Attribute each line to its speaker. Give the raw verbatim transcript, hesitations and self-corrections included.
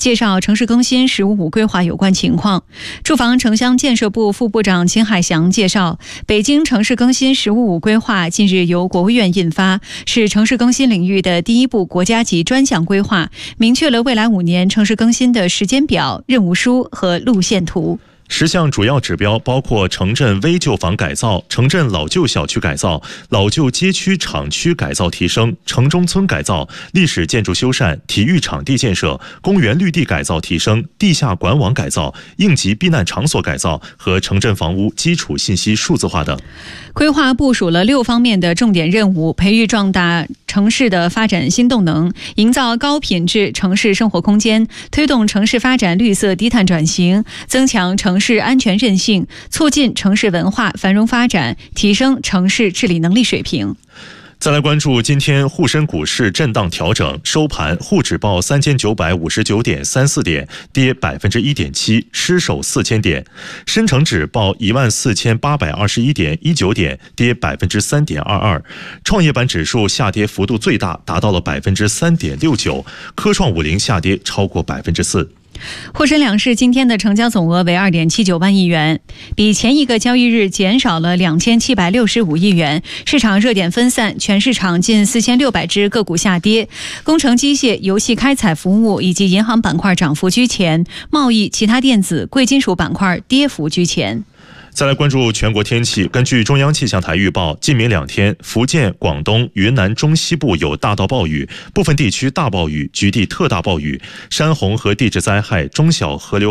Speaker 1: 介绍城市更新“十五五”规划有关情况。住房城乡建设部副部长秦海祥介绍，北京城市更新“十五五”规划近日由国务院印发，是城市更新领域的第一部国家级专项规划，明确了未来五年城市更新的时间表、任务书和路线图。
Speaker 2: 十项主要指标包括城镇危旧房改造、城镇老旧小区改造、老旧街区厂区改造提升、城中村改造、历史建筑修缮、体育场地建设、公园绿地改造提升、地下管网改造、应急避难场所改造和城镇房屋基础信息数字化等。
Speaker 1: 规划部署了六方面的重点任务，培育壮大城市的发展新动能，营造高品质城市生活空间，推动城市发展绿色低碳转型，增强城市安全韧性，促进城市文化繁荣发展，提升城市治理能力水平。
Speaker 2: 再来关注今天沪深股市震荡调整，收盘沪指报三千九百五十九点三四点，跌百分之一点七，失守四千点；深成指报一万四千八百二十一点一九点，跌百分之三点二二；创业板指数下跌幅度最大，达到了百分之三点六九，科创五零下跌超过百分之四。
Speaker 1: 沪深两市今天的成交总额为 二点七九万亿元，比前一个交易日减少了两千七百六十五亿元。市场热点分散，全市场近四千六百只个股下跌，工程机械、游戏开采服务以及银行板块涨幅居前，贸易、其他电子、贵金属板块跌幅居前。
Speaker 2: 再来关注全国天气。根据中央气象台预报，今明两天，福建、广东、云南中西部有大到暴雨，部分地区大暴雨，局地特大暴雨，山洪和地质灾害、中小河流